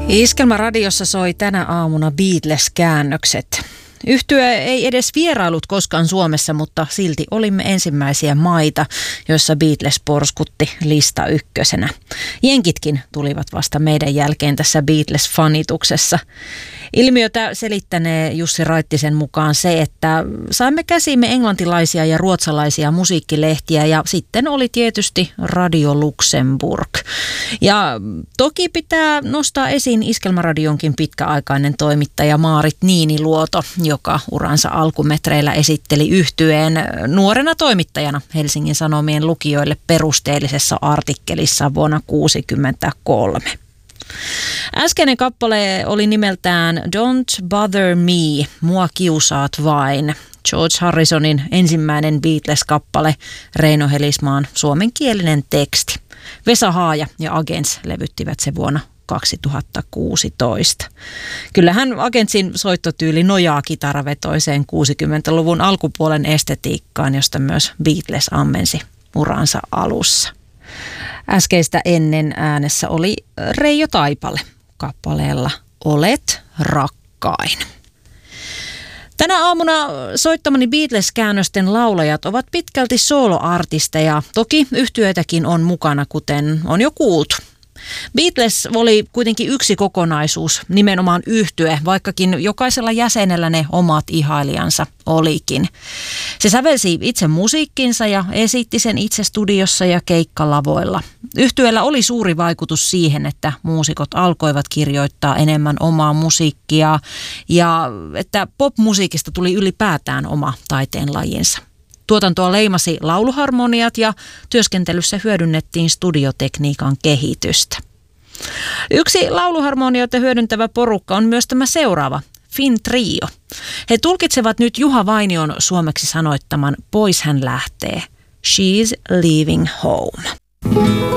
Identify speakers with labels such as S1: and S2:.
S1: Iskelmäradiossa soi tänä aamuna Beatles-käännökset. Yhtye ei edes vierailut koskaan Suomessa, mutta silti olimme ensimmäisiä maita, joissa Beatles porskutti lista ykkösenä. Jenkitkin tulivat vasta meidän jälkeen tässä Beatles-fanituksessa. Ilmiötä selittänee Jussi Raittisen mukaan se, että saimme käsimme englantilaisia ja ruotsalaisia musiikkilehtiä ja sitten oli tietysti Radio Luxemburg. Ja toki pitää nostaa esiin Iskelmäradionkin pitkäaikainen toimittaja Maarit Niiniluoto, joka uransa alkumetreillä esitteli yhtyeen nuorena toimittajana Helsingin Sanomien lukijoille perusteellisessa artikkelissa vuonna 1963. Äskeinen kappale oli nimeltään Don't Bother Me, mua kiusaat vain. George Harrisonin ensimmäinen Beatles-kappale, Reino Helismaan suomenkielinen teksti. Vesa Haaja ja Agents levyttivät se vuonna 2016. Kyllähän Agentsin soittotyyli nojaa kitaravetoiseen 60-luvun alkupuolen estetiikkaan, josta myös Beatles ammensi uransa alussa. Äskeistä ennen äänessä oli Reijo Taipale kappaleella Olet rakkain. Tänä aamuna soittamani Beatles-käännösten laulajat ovat pitkälti soloartisteja. Toki yhtyetäkin on mukana, kuten on jo kuultu. Beatles oli kuitenkin yksi kokonaisuus, nimenomaan yhtye, vaikkakin jokaisella jäsenellä ne omat ihailijansa olikin. Se sävelsi itse musiikkinsa ja esitti sen itse studiossa ja keikkalavoilla. Yhtyeellä oli suuri vaikutus siihen, että muusikot alkoivat kirjoittaa enemmän omaa musiikkia ja että popmusiikista tuli ylipäätään oma taiteenlajinsa. Tuotantoa leimasi lauluharmoniat ja työskentelyssä hyödynnettiin studiotekniikan kehitystä. Yksi lauluharmonioita hyödyntävä porukka on myös tämä seuraava, Finn Trio. He tulkitsevat nyt Juha Vainion suomeksi sanoittaman Pois hän lähtee, She's leaving home.